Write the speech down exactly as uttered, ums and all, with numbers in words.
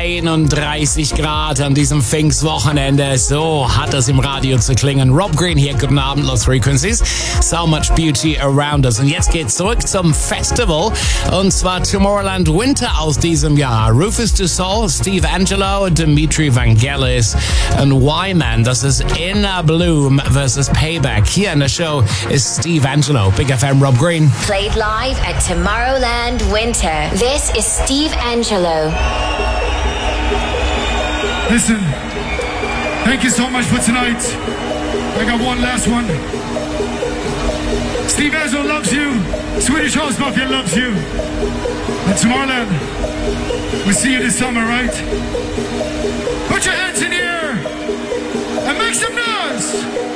einunddreißig Grad an diesem Pfingstwochenende. So hat es im Radio zu klingen. Rob Green hier, guten Abend, Lost Frequencies. So much beauty around us. Und jetzt geht's zurück zum Festival. Und zwar Tomorrowland Winter aus diesem Jahr. Rufus Du Sol, Steve Angelo, Dimitri Vangelis und Y-Man. Das ist Inner Bloom versus Payback. Hier in der Show ist Steve Angelo. Big F M, Rob Green. Played live at Tomorrowland Winter. This is Steve Angelo. Listen, thank you so much for tonight. I got one last one. Steve Angelo loves you. Swedish House Mafia loves you. And Tomorrowland, we'll see you this summer, right? Put your hands in the air and make some noise.